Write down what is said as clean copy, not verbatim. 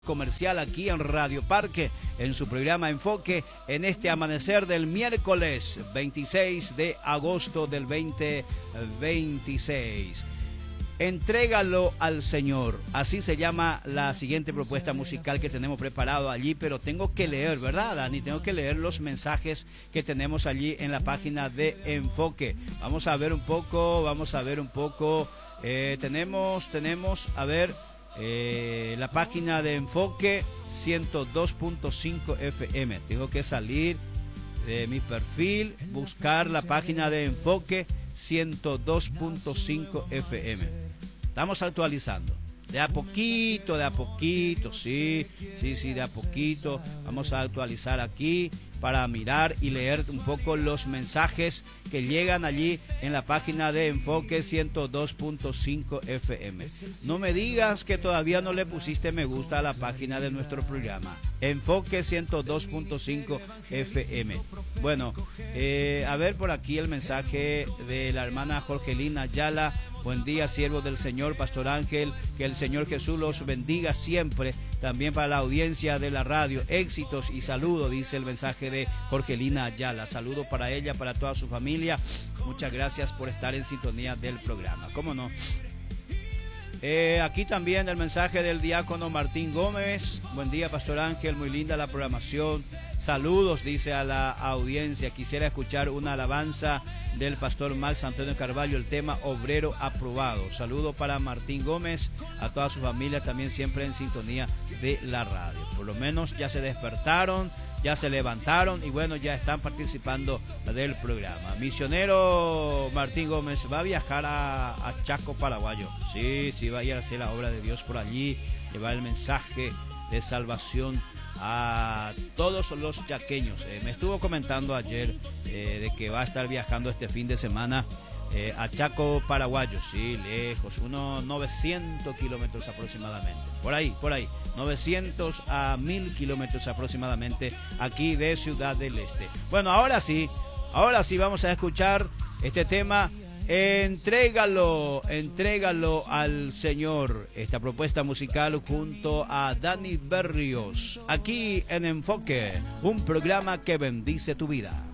comercial aquí en Radio Parque, en su programa Enfoque, en este amanecer del miércoles 26 de agosto del 2026. Entrégalo al Señor, así se llama la siguiente propuesta musical que tenemos preparado allí, pero tengo que leer, ¿verdad, Dani? Tengo que leer los mensajes que tenemos allí en la página de Enfoque. Vamos a ver un poco, tenemos, a ver, la página de Enfoque 102.5 FM. Tengo que salir de mi perfil, buscar la página de Enfoque 102.5 FM. Estamos actualizando. De a poquito, sí, de a poquito. Vamos a actualizar aquí para mirar y leer un poco los mensajes que llegan allí en la página de Enfoque 102.5 FM. No me digas que todavía no le pusiste me gusta a la página de nuestro programa. Enfoque 102.5 FM. Bueno, a ver por aquí el mensaje de la hermana Jorgelina Ayala. Buen día, siervos del Señor, Pastor Ángel, que el Señor Jesús los bendiga siempre. También para la audiencia de la radio, éxitos y saludos, dice el mensaje de Jorgelina Ayala. Saludos para ella, para toda su familia. Muchas gracias por estar en sintonía del programa. ¿Cómo no? Aquí también el mensaje del diácono Martín Gómez. Buen día, Pastor Ángel, muy linda la programación. Saludos, dice a la audiencia. Quisiera escuchar una alabanza del pastor Max Antonio Carvalho, el tema Obrero Aprobado. Saludo para Martín Gómez, a toda su familia, también siempre en sintonía de la radio. Por lo menos ya se despertaron, ya se levantaron y bueno, ya están participando del programa. Misionero Martín Gómez va a viajar a Chaco, Paraguayo. Sí, va a ir a hacer la obra de Dios por allí, llevar el mensaje de salvación a todos los chaqueños. Me estuvo comentando ayer de que va a estar viajando este fin de semana a Chaco, Paraguayo, sí, lejos, unos 900 kilómetros aproximadamente, por ahí, 900 a 1000 kilómetros aproximadamente aquí de Ciudad del Este. Bueno, ahora sí vamos a escuchar este tema. Entrégalo al Señor. Esta propuesta musical junto a Dani Berrios, aquí en Enfoque, un programa que bendice tu vida.